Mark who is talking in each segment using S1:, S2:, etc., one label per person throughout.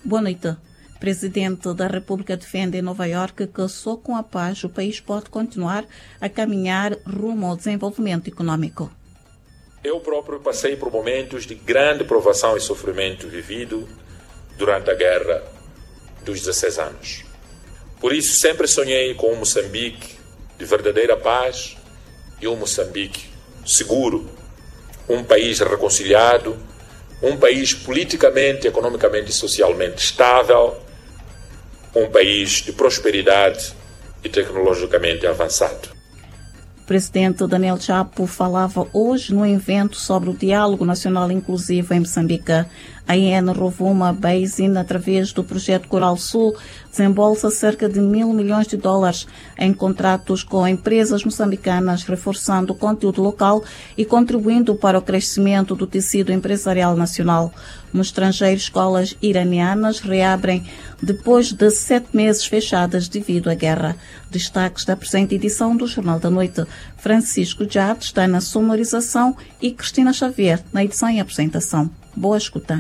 S1: Boa noite. Presidente da República defende em Nova Iorque que só com a paz o país pode continuar a caminhar rumo ao desenvolvimento econômico.
S2: Eu próprio passei por momentos de grande provação e sofrimento vivido durante a guerra dos 16 anos. Por isso sempre sonhei com um Moçambique de verdadeira paz e um Moçambique seguro, um país reconciliado, um país politicamente, economicamente e socialmente estável, um país de prosperidade e tecnologicamente avançado.
S1: O presidente Daniel Chapo falava hoje no evento sobre o Diálogo Nacional Inclusivo em Moçambique. A IN Rovuma Basin, através do projeto Coral Sul, desembolsa cerca de $1.000 milhões em contratos com empresas moçambicanas, reforçando o conteúdo local e contribuindo para o crescimento do tecido empresarial nacional. No estrangeiro, escolas iranianas reabrem depois de 7 meses fechadas devido à guerra. Destaques da presente edição do Jornal da Noite. Francisco Jade está na sonorização e Cristina Xavier na edição e apresentação. Boa escuta.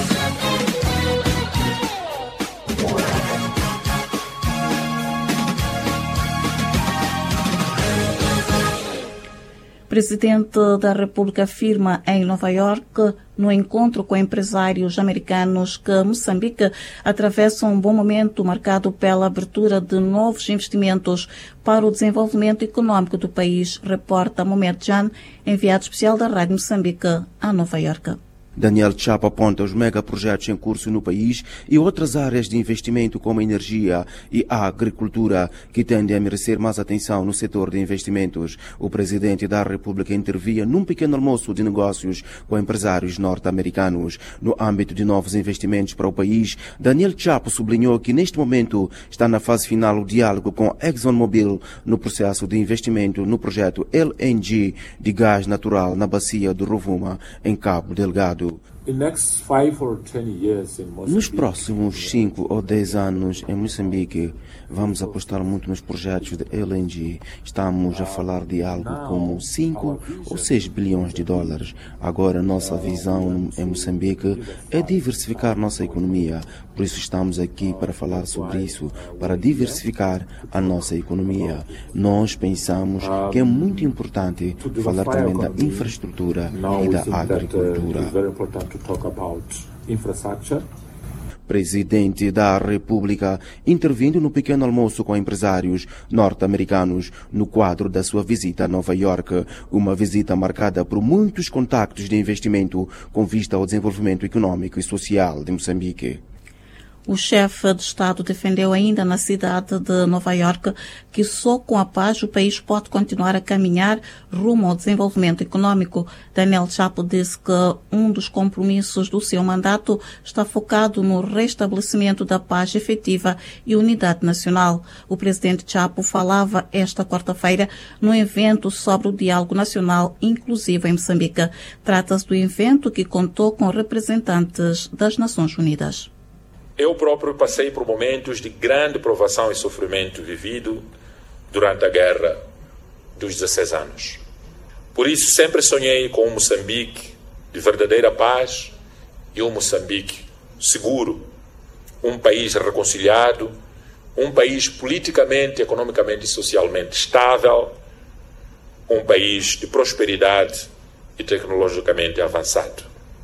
S1: O presidente da República afirma em Nova Iorque, no encontro com empresários americanos, que Moçambique atravessa um bom momento marcado pela abertura de novos investimentos para o desenvolvimento econômico do país, reporta Mohamed Jan, enviado especial da Rádio Moçambique a Nova Iorque.
S3: Daniel Chapo aponta os megaprojetos em curso no país e outras áreas de investimento como a energia e a agricultura que tendem a merecer mais atenção no setor de investimentos. O presidente da República intervia num pequeno almoço de negócios com empresários norte-americanos. No âmbito de novos investimentos para o país, Daniel Chapo sublinhou que neste momento está na fase final o diálogo com ExxonMobil no processo de investimento no projeto LNG de gás natural na bacia do Rovuma, em Cabo Delgado. Nos próximos 5 ou 10 anos em Moçambique, vamos apostar muito nos projetos de LNG. Estamos a falar de algo como 5 ou 6 bilhões de dólares. Agora, nossa visão em Moçambique é diversificar nossa economia. Por isso estamos aqui para falar sobre isso, para diversificar a nossa economia. Nós pensamos que é muito importante falar também da infraestrutura e da agricultura. Presidente da República intervindo no pequeno almoço com empresários norte-americanos no quadro da sua visita a Nova Iorque, uma visita marcada por muitos contactos de investimento com vista ao desenvolvimento econômico e social de Moçambique.
S1: O chefe de Estado defendeu ainda na cidade de Nova Iorque que só com a paz o país pode continuar a caminhar rumo ao desenvolvimento econômico. Daniel Chapo disse que um dos compromissos do seu mandato está focado no restabelecimento da paz efetiva e unidade nacional. O presidente Chapo falava esta quarta-feira num evento sobre o Diálogo Nacional Inclusivo em Moçambique. Trata-se do evento que contou com representantes das Nações Unidas.
S2: Eu próprio passei por momentos de grande provação e sofrimento vivido durante a guerra dos 16 anos. Por isso sempre sonhei com um Moçambique de verdadeira paz e um Moçambique seguro, um país reconciliado, um país politicamente, economicamente e socialmente estável, um país de prosperidade e tecnologicamente avançado.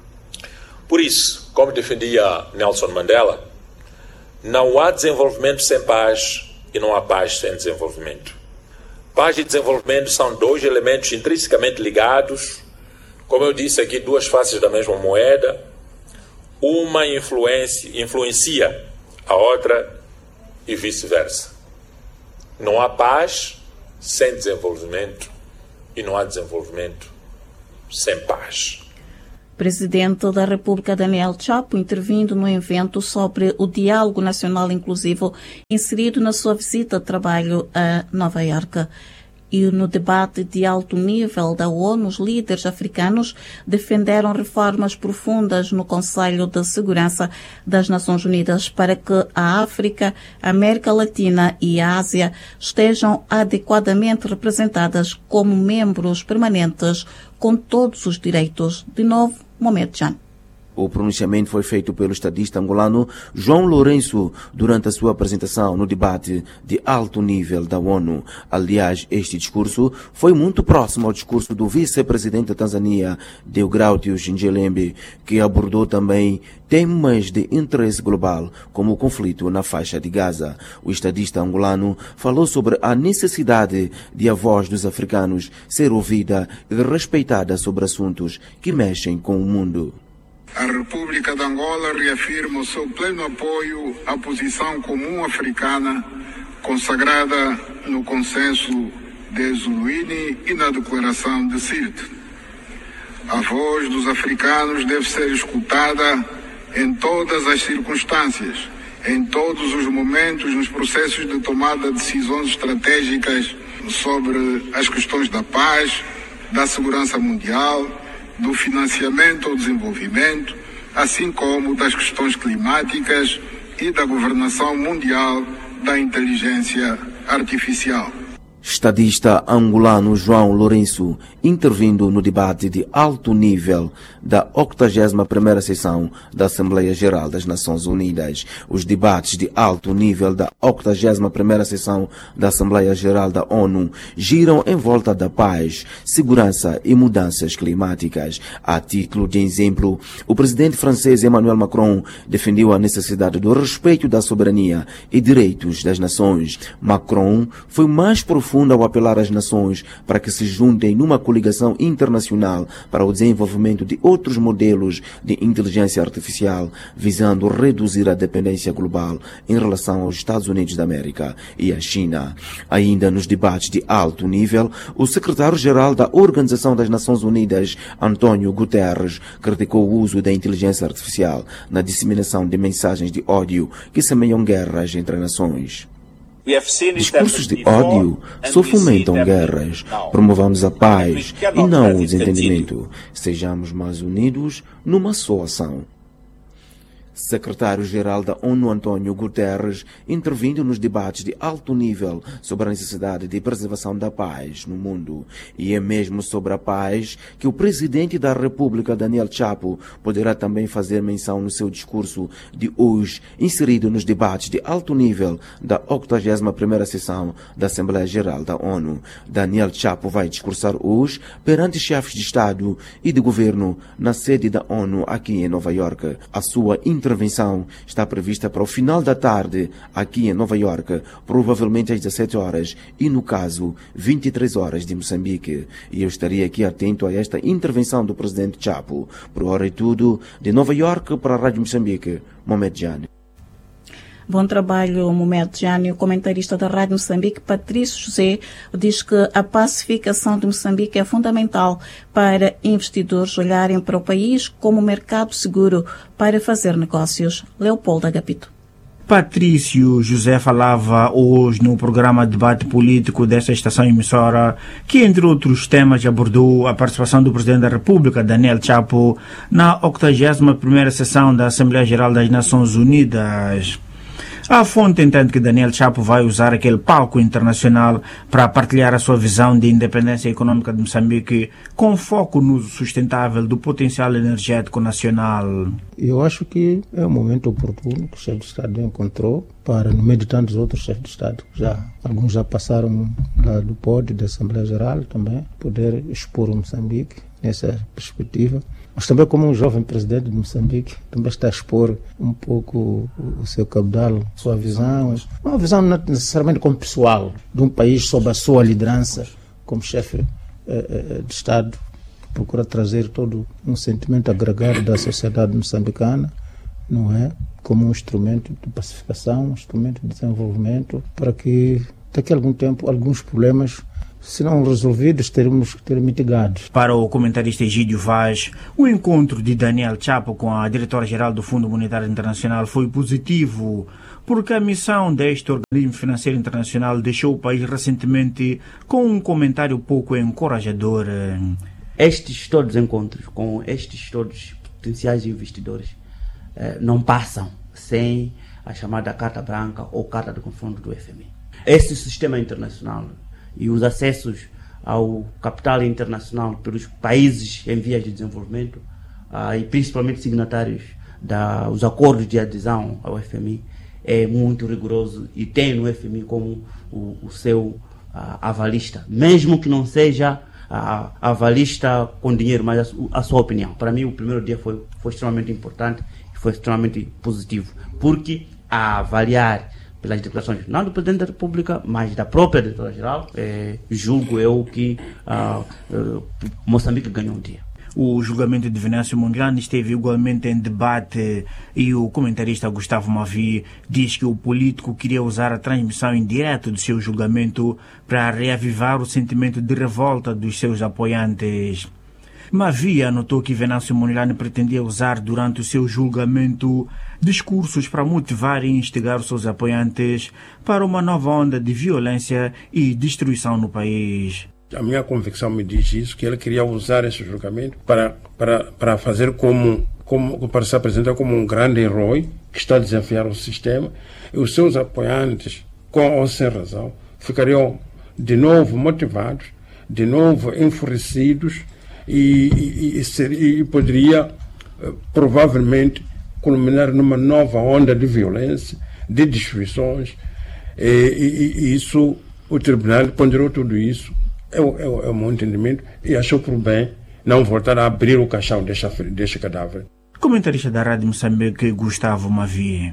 S2: Por isso, como defendia Nelson Mandela, não há desenvolvimento sem paz e não há paz sem desenvolvimento. Paz e desenvolvimento são dois elementos intrinsecamente ligados, como eu disse aqui, duas faces da mesma moeda. Uma influencia a outra e vice-versa. Não há paz sem desenvolvimento e não há desenvolvimento sem paz.
S1: Presidente da República Daniel Chapo intervindo no evento sobre o Diálogo Nacional Inclusivo inserido na sua visita de trabalho a Nova Iorque. E no debate de alto nível da ONU, os líderes africanos defenderam reformas profundas no Conselho de Segurança das Nações Unidas para que a África, a América Latina e a Ásia estejam adequadamente representadas como membros permanentes com todos os direitos. De novo, Mohamed Jan.
S3: O pronunciamento foi feito pelo estadista angolano João Lourenço durante a sua apresentação no debate de alto nível da ONU. Aliás, este discurso foi muito próximo ao discurso do vice-presidente da Tanzânia, Deogratius Njelembe, que abordou também temas de interesse global, como o conflito na faixa de Gaza. O estadista angolano falou sobre a necessidade de a voz dos africanos ser ouvida e respeitada sobre assuntos que mexem com o mundo.
S4: A República de Angola reafirma o seu pleno apoio à posição comum africana consagrada no Consenso de Zuluíne e na Declaração de Sirte. A voz dos africanos deve ser escutada em todas as circunstâncias, em todos os momentos, nos processos de tomada de decisões estratégicas sobre as questões da paz, da segurança mundial, do financiamento ao desenvolvimento, assim como das questões climáticas e da governação mundial da inteligência artificial.
S3: Estadista angolano João Lourenço, intervindo no debate de alto nível da 81ª sessão da Assembleia Geral das Nações Unidas. Os debates de alto nível da 81ª sessão da Assembleia Geral da ONU giram em volta da paz, segurança e mudanças climáticas. A título de exemplo, o presidente francês Emmanuel Macron defendeu a necessidade do respeito da soberania e direitos das nações. Macron foi mais profundo ao apelar às nações para que se juntem numa coligação internacional para o desenvolvimento de outros modelos de inteligência artificial, visando reduzir a dependência global em relação aos Estados Unidos da América e à China. Ainda nos debates de alto nível, o secretário-geral da Organização das Nações Unidas, António Guterres, criticou o uso da inteligência artificial na disseminação de mensagens de ódio que semeiam guerras entre nações. Discursos de ódio só fomentam guerras. Promovamos a paz e não o desentendimento. Sejamos mais unidos numa só ação. Secretário-Geral da ONU, António Guterres, intervindo nos debates de alto nível sobre a necessidade de preservação da paz no mundo. E é mesmo sobre a paz que o presidente da República, Daniel Chapo, poderá também fazer menção no seu discurso de hoje, inserido nos debates de alto nível da 81ª sessão da Assembleia Geral da ONU. Daniel Chapo vai discursar hoje perante chefes de Estado e de Governo na sede da ONU aqui em Nova Iorque. A sua intervenção está prevista para o final da tarde aqui em Nova Iorque, provavelmente às 17 horas e, no caso, 23 horas de Moçambique. E eu estaria aqui atento a esta intervenção do presidente Chapo. Por hora é tudo, de Nova Iorque para a Rádio Moçambique, Mohamed Jani.
S1: Bom trabalho, Mohamed Jani. O comentarista da Rádio Moçambique, Patrício José, diz que a pacificação de Moçambique é fundamental para investidores olharem para o país como mercado seguro para fazer negócios. Leopoldo Agapito.
S5: Patrício José falava hoje no programa Debate Político desta estação emissora, que entre outros temas abordou a participação do Presidente da República, Daniel Chapo, na 81ª sessão da Assembleia Geral das Nações Unidas. A fonte entende que Daniel Chapo vai usar aquele palco internacional para partilhar a sua visão de independência econômica de Moçambique com foco no uso sustentável do potencial energético nacional.
S6: Eu acho que é um momento oportuno que o chefe de Estado encontrou para, no meio de tantos outros chefes de Estado, alguns já passaram lá do pódio da Assembleia Geral também, poder expor o Moçambique nessa perspectiva. Mas também como um jovem presidente de Moçambique, também está a expor um pouco o seu caudal, a sua visão. Uma visão não necessariamente como pessoal, de um país sob a sua liderança, como chefe de Estado, que procura trazer todo um sentimento agregado da sociedade moçambicana, não é? Como um instrumento de pacificação, um instrumento de desenvolvimento, para que daqui a algum tempo alguns problemas, se não resolvidos, teremos que ter mitigados.
S5: Para o comentarista Egídio Vaz, o encontro de Daniel Chapo com a diretora-geral do Fundo Monetário Internacional foi positivo, porque a missão deste organismo financeiro internacional deixou o país recentemente com um comentário pouco encorajador.
S7: Estes todos encontros com estes todos potenciais investidores não passam sem a chamada Carta Branca ou Carta de Confronto do FMI. Esse sistema internacional e os acessos ao capital internacional pelos países em vias de desenvolvimento e principalmente signatários dos acordos de adesão ao FMI é muito rigoroso e tem no FMI como o seu avalista, mesmo que não seja avalista com dinheiro, mas a sua opinião. Para mim, o primeiro dia foi extremamente importante e foi extremamente positivo, porque a avaliar pelas declarações não do Presidente da República, mas da própria Diretora-Geral, julgo eu que Moçambique ganhou um dia.
S5: O julgamento de Venâncio Mondlane esteve igualmente em debate e o comentarista Gustavo Mavi diz que o político queria usar a transmissão em direto do seu julgamento para reavivar o sentimento de revolta dos seus apoiantes. Mavi anotou que Venâncio Mondlane pretendia usar durante o seu julgamento discursos para motivar e instigar os seus apoiantes para uma nova onda de violência e destruição no país.
S8: A minha convicção me diz isso, que ele queria usar esse julgamento para fazer para se apresentar como um grande herói que está a desafiar o sistema, e os seus apoiantes, com ou sem razão, ficariam de novo motivados, de novo enfurecidos e poderia provavelmente culminar numa nova onda de violência, de destruições, e isso, o tribunal ponderou tudo isso. É o meu entendimento, e achou por bem não voltar a abrir o caixão deste cadáver.
S5: Comentarista da Rádio Moçambique, Gustavo Mavi.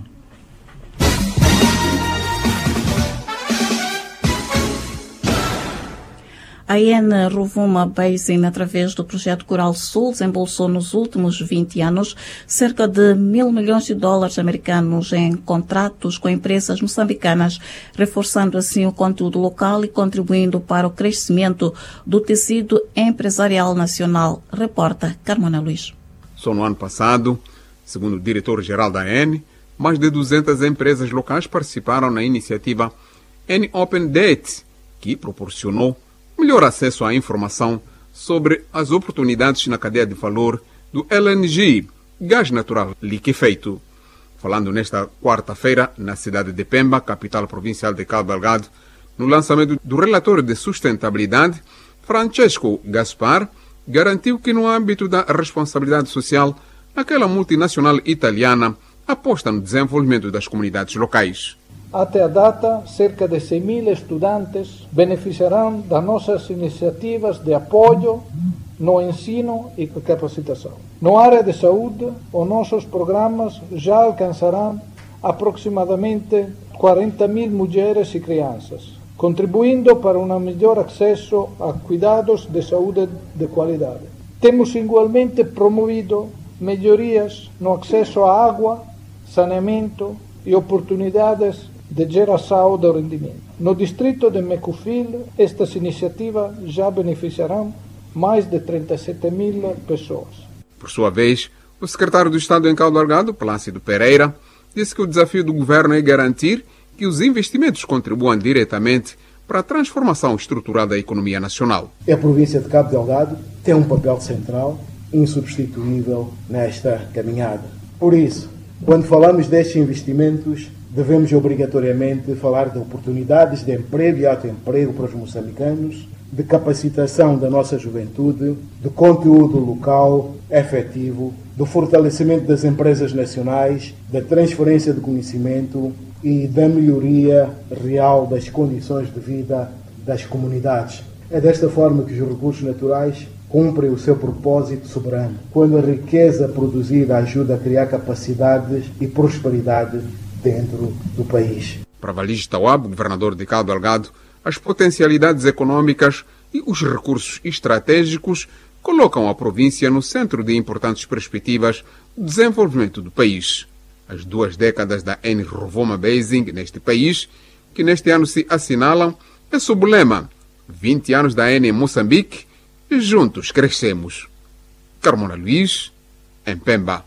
S1: A EN Rovuma Basin, através do projeto Coral Sul, desembolsou nos últimos 20 anos cerca de $1.000 milhões americanos em contratos com empresas moçambicanas, reforçando assim o conteúdo local e contribuindo para o crescimento do tecido empresarial nacional. Reporta Carmona Luiz.
S9: Só no ano passado, segundo o diretor-geral da EN, mais de 200 empresas locais participaram na iniciativa EN Open Date, que proporcionou melhor acesso à informação sobre as oportunidades na cadeia de valor do LNG, gás natural liquefeito. Falando nesta quarta-feira na cidade de Pemba, capital provincial de Cabo Delgado, no lançamento do relatório de sustentabilidade, Francesco Gaspar garantiu que no âmbito da responsabilidade social, aquela multinacional italiana aposta no desenvolvimento das comunidades locais.
S10: Até a data, cerca de 100.000 estudantes beneficiarão das nossas iniciativas de apoio no ensino e capacitação. Na área de saúde, os nossos programas já alcançarão aproximadamente 40.000 mulheres e crianças, contribuindo para um melhor acesso a cuidados de saúde de qualidade. Temos igualmente promovido melhorias no acesso à água, saneamento e oportunidades de geração de rendimento. No distrito de Mecufil, estas iniciativas já beneficiarão mais de 37.000 pessoas.
S9: Por sua vez, o secretário do Estado em Cabo Delgado, Plácido Pereira, disse que o desafio do governo é garantir que os investimentos contribuam diretamente para a transformação estrutural da economia nacional.
S11: A província de Cabo Delgado tem um papel central, insubstituível nesta caminhada. Por isso, quando falamos destes investimentos, devemos obrigatoriamente falar de oportunidades de emprego e autoemprego para os moçambicanos, de capacitação da nossa juventude, de conteúdo local efetivo, do fortalecimento das empresas nacionais, da transferência de conhecimento e da melhoria real das condições de vida das comunidades. É desta forma que os recursos naturais cumprem o seu propósito soberano, quando a riqueza produzida ajuda a criar capacidades e prosperidade dentro do país.
S9: Para Valige Tawab, governador de Cabo Delgado, as potencialidades econômicas e os recursos estratégicos colocam a província no centro de importantes perspectivas de desenvolvimento do país. As 2 décadas da EN Rovuma Basin neste país, que neste ano se assinalam, é sob o lema 20 anos da EN em Moçambique e juntos crescemos. Carmona Luiz, em Pemba.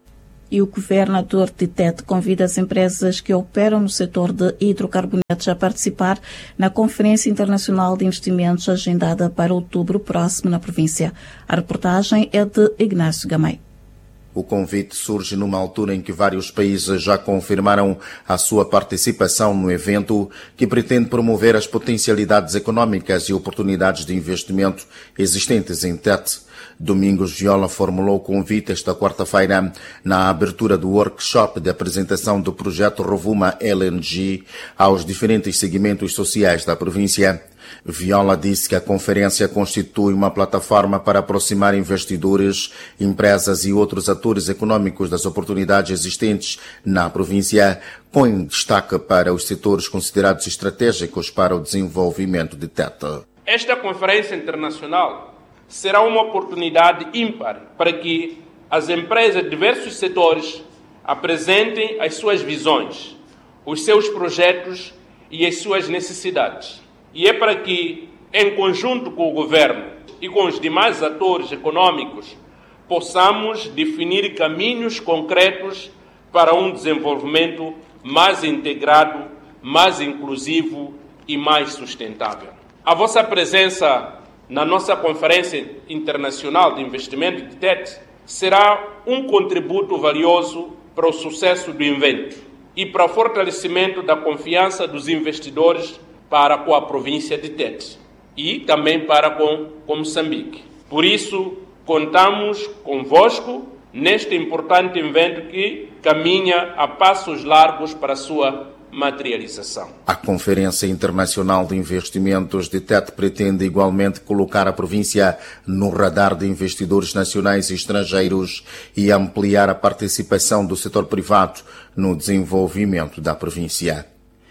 S1: E o governador de Tete convida as empresas que operam no setor de hidrocarbonetos a participar na Conferência Internacional de Investimentos agendada para outubro próximo na província. A reportagem é de Ignácio Gamay.
S12: O convite surge numa altura em que vários países já confirmaram a sua participação no evento, que pretende promover as potencialidades econômicas e oportunidades de investimento existentes em Tete. Domingos Viola formulou o convite esta quarta-feira na abertura do workshop de apresentação do projeto Rovuma LNG aos diferentes segmentos sociais da província. Viola disse que a conferência constitui uma plataforma para aproximar investidores, empresas e outros atores econômicos das oportunidades existentes na província, com destaque para os setores considerados estratégicos para o desenvolvimento de Tete.
S13: Esta conferência internacional será uma oportunidade ímpar para que as empresas de diversos setores apresentem as suas visões, os seus projetos e as suas necessidades. E é para que, em conjunto com o governo e com os demais atores econômicos, possamos definir caminhos concretos para um desenvolvimento mais integrado, mais inclusivo e mais sustentável. A vossa presença na nossa Conferência Internacional de Investimento de Tete será um contributo valioso para o sucesso do evento e para o fortalecimento da confiança dos investidores para com a província de Tete e também para com Moçambique. Por isso, contamos convosco neste importante evento que caminha a passos largos para a sua materialização.
S12: A Conferência Internacional de Investimentos de Tete pretende igualmente colocar a província no radar de investidores nacionais e estrangeiros e ampliar a participação do setor privado no desenvolvimento da província.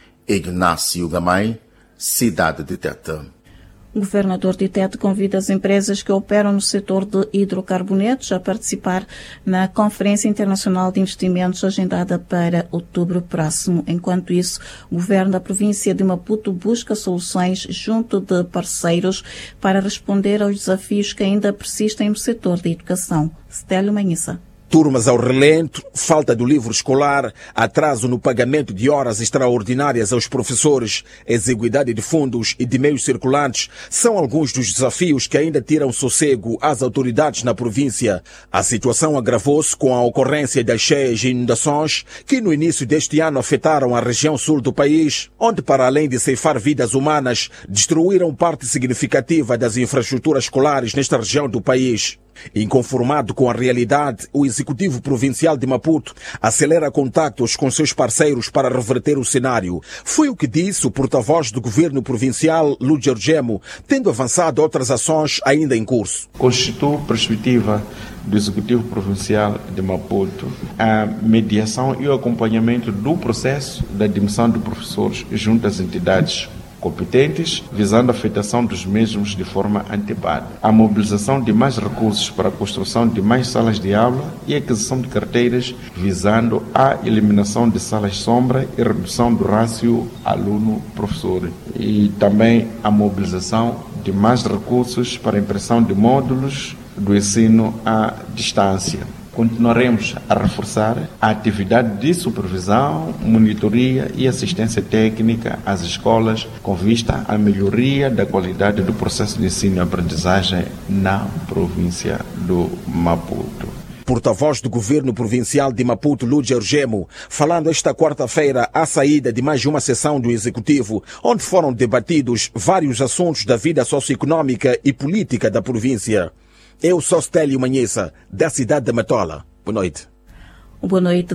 S12: Ignácio Gamay, cidade de Tete.
S1: O governador de Tete convida as empresas que operam no setor de hidrocarbonetos a participar na Conferência Internacional de Investimentos agendada para outubro próximo. Enquanto isso, o governo da província de Maputo busca soluções junto de parceiros para responder aos desafios que ainda persistem no setor da educação. Stélio Manhissa.
S14: Turmas ao relento, falta do livro escolar, atraso no pagamento de horas extraordinárias aos professores, exiguidade de fundos e de meios circulantes são alguns dos desafios que ainda tiram sossego às autoridades na província. A situação agravou-se com a ocorrência das cheias e inundações que no início deste ano afetaram a região sul do país, onde para além de ceifar vidas humanas, destruíram parte significativa das infraestruturas escolares nesta região do país. Inconformado com a realidade, o Executivo Provincial de Maputo acelera contactos com seus parceiros para reverter o cenário. Foi o que disse o porta-voz do Governo Provincial, Lúcio Gemo, tendo avançado outras ações ainda em curso.
S15: Constitui perspectiva do Executivo Provincial de Maputo a mediação e o acompanhamento do processo da admissão de professores junto às entidades competentes, visando a afetação dos mesmos de forma antecipada, a mobilização de mais recursos para a construção de mais salas de aula e a aquisição de carteiras, visando a eliminação de salas sombra e redução do rácio aluno-professor, e também a mobilização de mais recursos para a impressão de módulos do ensino à distância. Continuaremos a reforçar a atividade de supervisão, monitoria e assistência técnica às escolas com vista à melhoria da qualidade do processo de ensino e aprendizagem na província do Maputo.
S14: Porta-voz do Governo Provincial de Maputo, Lúcio Gemo, falando esta quarta-feira à saída de mais uma sessão do Executivo, onde foram debatidos vários assuntos da vida socioeconômica e política da província. Eu sou Stélio Manhissa, da cidade de Matola. Boa noite.
S1: Boa noite,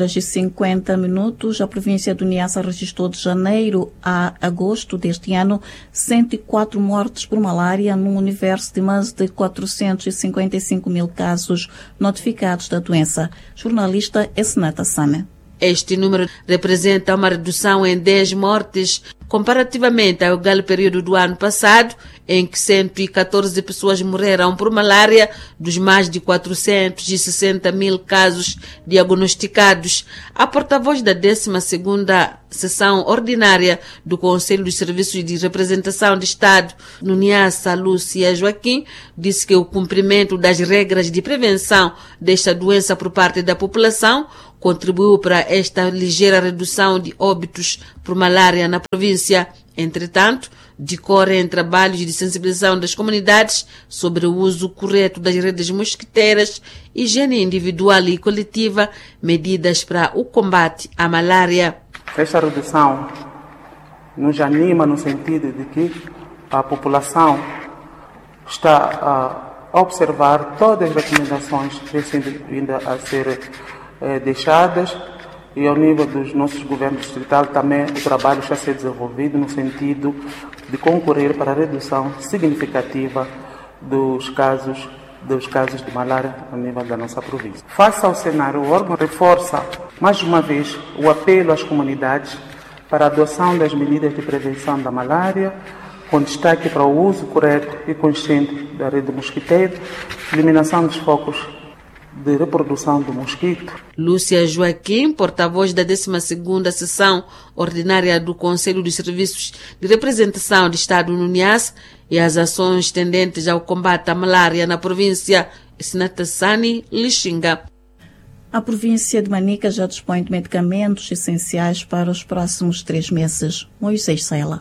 S1: 19h50. A província do Niassa registrou de janeiro a agosto deste ano 104 mortes por malária num universo de mais de 455 mil casos notificados da doença. Jornalista Esnata Same.
S16: Este número representa uma redução em 10 mortes comparativamente ao igual período do ano passado, em que 114 pessoas morreram por malária, dos mais de 460 mil casos diagnosticados. A porta-voz da 12ª sessão ordinária do Conselho dos Serviços de Representação de Estado, no Niassa, Lúcia Joaquim, disse que o cumprimento das regras de prevenção desta doença por parte da população contribuiu para esta ligeira redução de óbitos por malária na província. Entretanto, decorrem trabalhos de sensibilização das comunidades sobre o uso correto das redes mosquiteiras, higiene individual e coletiva, medidas para o combate à malária.
S17: Esta redução nos anima no sentido de que a população está observar todas as recomendações que têm vindo a ser deixadas, e ao nível dos nossos governos distritais também o trabalho está a ser desenvolvido no sentido de concorrer para a redução significativa dos casos de malária a nível da nossa província. Face ao cenário, o órgão reforça mais uma vez o apelo às comunidades para a adoção das medidas de prevenção da malária, com destaque para o uso correto e consciente da rede mosquiteira, eliminação dos focos de reprodução do mosquito.
S16: Lúcia Joaquim, porta-voz da 12ª Sessão Ordinária do Conselho de Serviços de Representação de Estado no NIAS, e as ações tendentes ao combate à malária na província Sinatassani, Lixinga.
S1: A província de Manica já dispõe de medicamentos essenciais para os próximos 3 meses. Moisés Sela.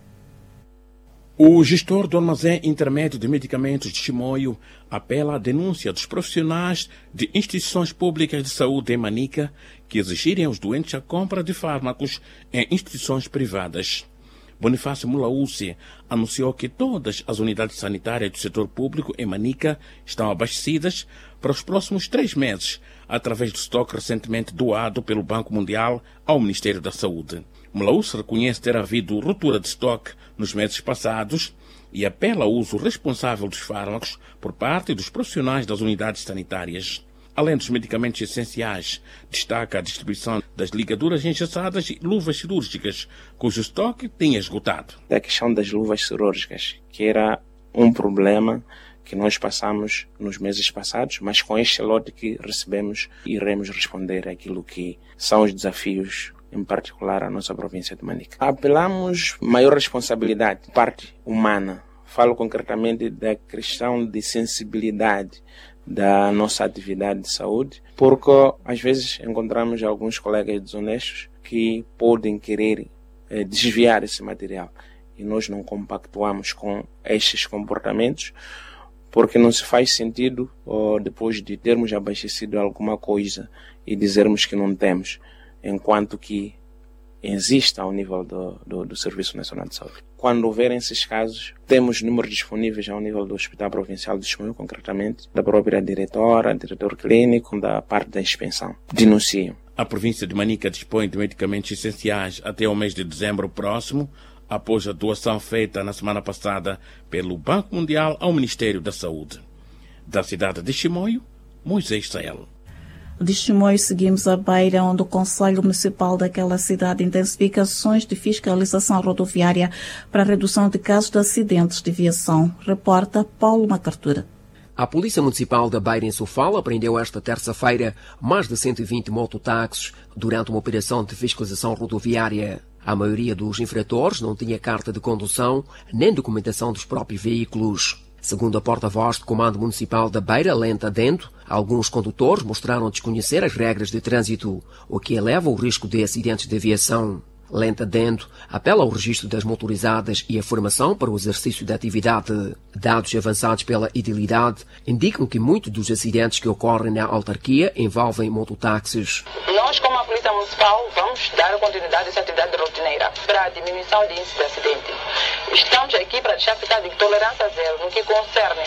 S14: O gestor do armazém intermédio de medicamentos de Chimoio apela à denúncia dos profissionais de instituições públicas de saúde em Manica que exigirem aos doentes a compra de fármacos em instituições privadas. Bonifácio Mulaúce anunciou que todas as unidades sanitárias do setor público em Manica estão abastecidas para os próximos 3 meses, através do estoque recentemente doado pelo Banco Mundial ao Ministério da Saúde. Mulaúce reconhece ter havido ruptura de estoque nos meses passados e apela ao uso responsável dos fármacos por parte dos profissionais das unidades sanitárias. Além dos medicamentos essenciais, destaca a distribuição das ligaduras engessadas e luvas cirúrgicas, cujo estoque tem esgotado.
S18: A questão das luvas cirúrgicas, que era um problema que nós passamos nos meses passados, mas com este lote que recebemos, iremos responder àquilo que são os desafios, em particular a nossa província de Manica. Apelamos maior responsabilidade, parte humana. Falo concretamente da questão de sensibilidade da nossa atividade de saúde, porque às vezes encontramos alguns colegas desonestos que podem querer desviar esse material e nós não compactuamos com estes comportamentos, porque não se faz sentido depois de termos abastecido alguma coisa e dizermos que não temos, enquanto que existe ao nível do Serviço Nacional de Saúde. Quando houverem esses casos, temos números disponíveis ao nível do Hospital Provincial de Chimoio, concretamente, da própria diretora, diretor clínico, da parte da inspeção. Denunciam.
S14: A província de Manica dispõe de medicamentos essenciais até o mês de dezembro próximo, após a doação feita na semana passada pelo Banco Mundial ao Ministério da Saúde. Da cidade de Chimoio, Moisés Sael.
S1: De Chimoio seguimos a Beira, onde o Conselho Municipal daquela cidade intensifica ações de fiscalização rodoviária para a redução de casos de acidentes de viação. Reporta Paulo Macartura.
S19: A Polícia Municipal da Beira em Sofala apreendeu esta terça-feira mais de 120 mototáxis durante uma operação de fiscalização rodoviária. A maioria dos infratores não tinha carta de condução nem documentação dos próprios veículos. Segundo a porta-voz do Comando Municipal da Beira, Lenta Dendo, alguns condutores mostraram desconhecer as regras de trânsito, o que eleva o risco de acidentes de aviação. Lenta Dendo apela ao registro das motorizadas e a formação para o exercício da atividade. Dados avançados pela Idilidade indicam que muitos dos acidentes que ocorrem na autarquia envolvem mototáxis.
S20: Nós, como a Polícia Municipal, vamos dar continuidade a essa atividade rotineira para a diminuição de índice de acidente. Estamos aqui para deixar ficar de tolerância zero no que concerne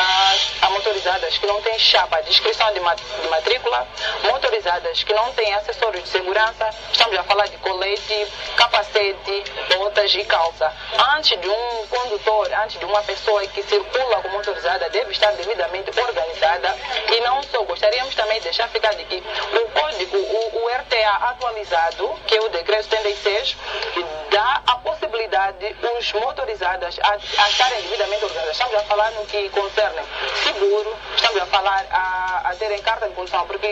S20: a motorizadas que não têm chapa de inscrição de matrícula, motorizadas que não têm acessórios de segurança. Estamos a falar de colete, capacete, botas e calça. Antes de um condutor, antes de uma pessoa que circula com motorizada, deve estar devidamente organizada. E não só, gostaríamos também de deixar ficar de que o código, o RTA atualizado, que é o decreto 76, dá a possibilidade os motorizadas a estarem devidamente organizadas. Estamos a falar no que concerne seguro, estamos a falar a terem carta de condução, porque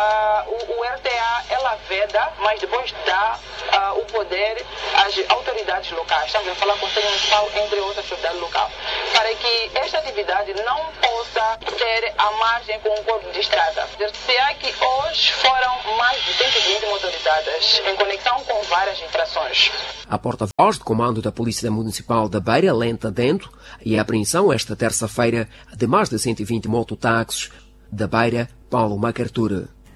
S20: o RTA, ela veda, mas depois dá o poder às autoridades locais. Estamos a falar Conselho Municipal, entre outras autoridades locais, para que esta atividade não possa ter a margem com o corpo de estrada. Se é que hoje foram mais de 120 motorizadas em conexão com várias infrações.
S19: A porta-voz do Comando da Polícia Municipal da Beira, Lenta Dendo, e a apreensão esta terça-feira de mais de 120 mototáxis da Beira, Paulo Macartura.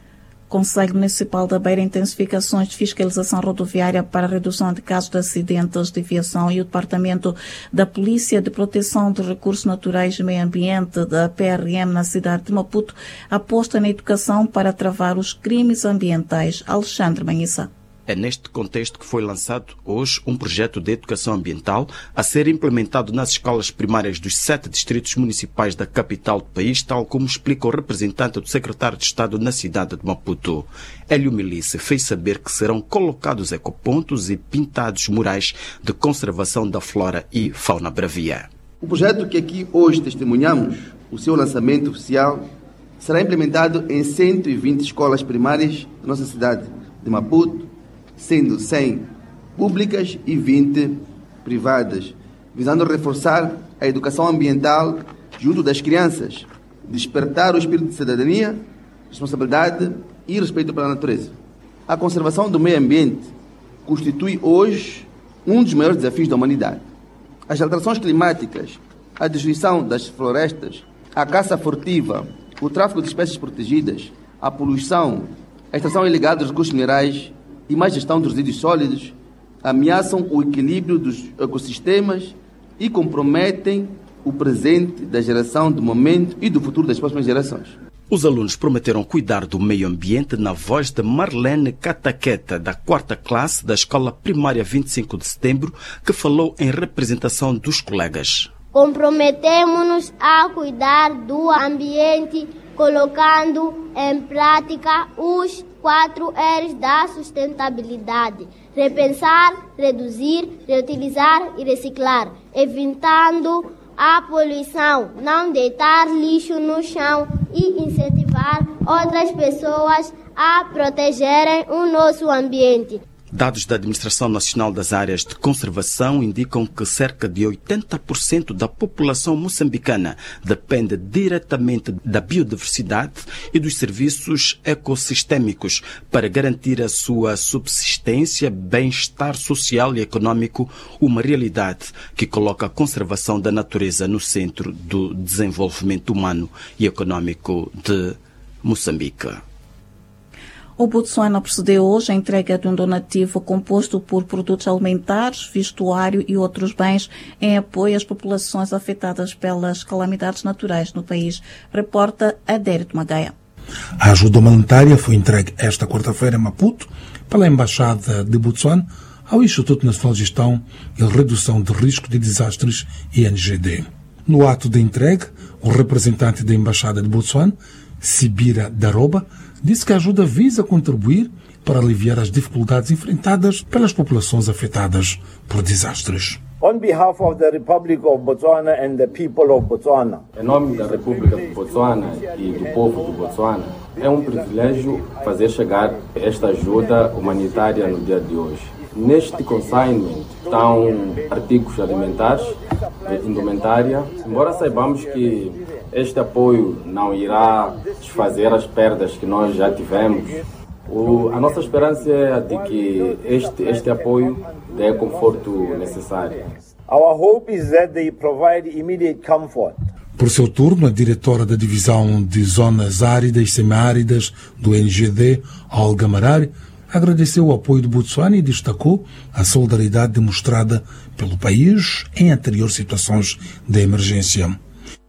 S1: Conselho Municipal da Beira intensifica ações de fiscalização rodoviária para a redução de casos de acidentes de viação e o Departamento da Polícia de Proteção de Recursos Naturais e Meio Ambiente da PRM na cidade de Maputo aposta na educação para travar os crimes ambientais. Alexandre Manhissa.
S21: É neste contexto que foi lançado hoje um projeto de educação ambiental a ser implementado nas escolas primárias dos 7 distritos municipais da capital do país, tal como explica o representante do secretário de Estado na cidade de Maputo. Hélio Milice fez saber que serão colocados ecopontos e pintados murais de conservação da flora e fauna bravia.
S22: O projeto que aqui hoje testemunhamos, o seu lançamento oficial, será implementado em 120 escolas primárias da nossa cidade de Maputo, sendo 100 públicas e 20 privadas, visando reforçar a educação ambiental junto das crianças, despertar o espírito de cidadania, responsabilidade e respeito pela natureza. A conservação do meio ambiente constitui hoje um dos maiores desafios da humanidade. As alterações climáticas, a destruição das florestas, a caça furtiva, o tráfico de espécies protegidas, a poluição, a extração ilegal dos recursos minerais e má gestão dos resíduos sólidos ameaçam o equilíbrio dos ecossistemas e comprometem o presente da geração do momento e do futuro das próximas gerações.
S21: Os alunos prometeram cuidar do meio ambiente na voz de Marlene Cataqueta, da 4ª classe da Escola Primária 25 de Setembro, que falou em representação dos colegas.
S23: Comprometemos-nos a cuidar do ambiente, colocando em prática os 4 R's da sustentabilidade: repensar, reduzir, reutilizar e reciclar, evitando a poluição, não deitar lixo no chão e incentivar outras pessoas a protegerem o nosso ambiente.
S21: Dados da Administração Nacional das Áreas de Conservação indicam que cerca de 80% da população moçambicana depende diretamente da biodiversidade e dos serviços ecossistêmicos para garantir a sua subsistência, bem-estar social e econômico, uma realidade que coloca a conservação da natureza no centro do desenvolvimento humano e econômico de Moçambique.
S1: O Botsuana procedeu hoje à entrega de um donativo composto por produtos alimentares, vestuário e outros bens em apoio às populações afetadas pelas calamidades naturais no país. Reporta Adérito Magaia.
S24: A ajuda humanitária foi entregue esta quarta-feira em Maputo pela Embaixada de Botsuana ao Instituto Nacional de Gestão e Redução de Risco de Desastres, INGD. No ato de entrega, o representante da Embaixada de Botsuana, Sibira Daroba, disse que a ajuda visa contribuir para aliviar as dificuldades enfrentadas pelas populações afetadas por desastres.
S25: On behalf of the Republic of Botswana and the people of Botswana.
S26: Em nome da República de Botswana e do povo de Botswana, é um privilégio fazer chegar esta ajuda humanitária no dia de hoje. Neste consignment estão artigos alimentares, indumentária, embora saibamos que este apoio não irá desfazer as perdas que nós já tivemos. A nossa esperança é de que este apoio dê conforto necessário.
S25: Our hope is that they provide immediate comfort.
S24: Por seu turno, a diretora da Divisão de Zonas Áridas e Semiáridas do NGD, Olga Marari, agradeceu o apoio do Botsuana e destacou a solidariedade demonstrada pelo país em anteriores situações de emergência.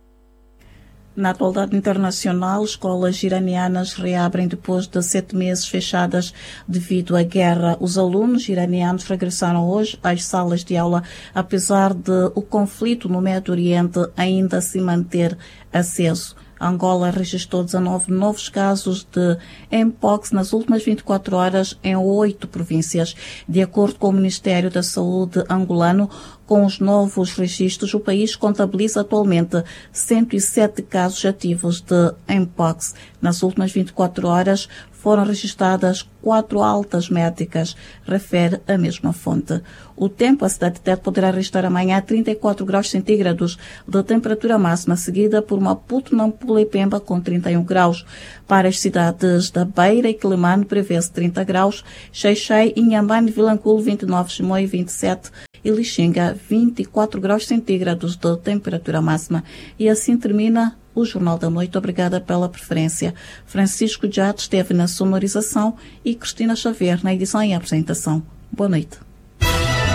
S1: Na atualidade internacional, escolas iranianas reabrem depois de 7 meses fechadas devido à guerra. Os alunos iranianos regressaram hoje às salas de aula, apesar de o conflito no Médio Oriente ainda se manter aceso. Angola registrou 19 novos casos de Mpox nas últimas 24 horas em 8 províncias. De acordo com o Ministério da Saúde angolano, com os novos registros, o país contabiliza atualmente 107 casos ativos de Mpox. Nas últimas 24 horas foram registradas 4 altas médicas, refere a mesma fonte. O tempo, a cidade de Tete poderá registrar amanhã 34 graus centígrados de temperatura máxima, seguida por Maputo, Nampula e Pemba com 31 graus. Para as cidades da Beira e Quelimane prevê-se 30 graus, Xai-Xai, Inhambane, Vilanculo 29, Chimoio 27 e Lixinga 24 graus centígrados de temperatura máxima. E assim termina o Jornal da Noite. Obrigada pela preferência. Francisco Jade esteve na sonorização e Cristina Xavier na edição e apresentação. Boa noite.